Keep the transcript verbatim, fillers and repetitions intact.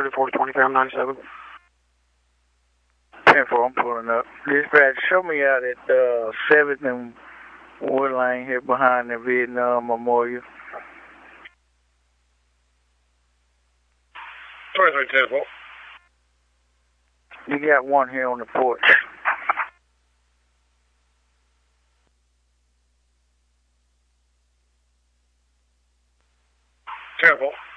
thirty-four to twenty-three, I'm ninety-seven. ten four, I'm pulling up. Dispatch, show me out at uh, seventh and Wood Lane here behind the Vietnam Memorial. twenty-three, ten four. You got one here on the porch. ten four.